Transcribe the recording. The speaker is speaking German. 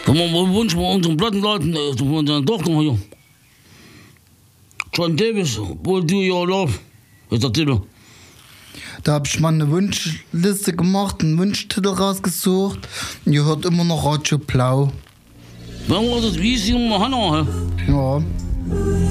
Dann wünschen wir unseren Plattenleuten, von unserer Tochter hier. John Davis, Will Do Your Love, ist der Titel. Da habe ich mal eine Wunschliste gemacht, einen Wunschtitel rausgesucht. Und ihr hört immer noch Radio Blau. Wann war das? Wie ist die Hanna? Ja.